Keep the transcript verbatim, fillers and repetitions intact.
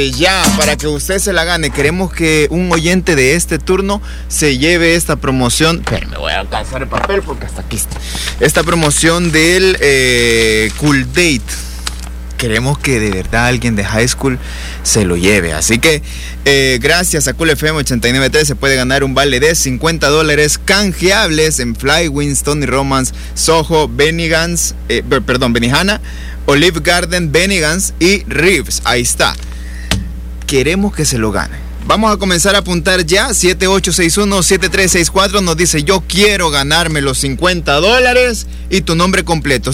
Ya, para que usted se la gane, queremos que un oyente de este turno se lleve esta promoción. Pero me voy a alcanzar el papel porque hasta aquí está. Esta promoción del eh, Cool Date. Queremos que de verdad alguien de high school se lo lleve. Así que eh, gracias a Cool F M ochenta y nueve punto tres se puede ganar un vale de cincuenta dólares canjeables en Fly, Winston y Romance, Soho, Benihana, eh, perdón, Benihana, Olive Garden, Benihana y Reeves. Ahí está. Queremos que se lo gane. Vamos a comenzar a apuntar ya. Siete ocho seis uno siete tres seis cuatro nos dice: yo quiero ganarme los cincuenta dólares y tu nombre completo.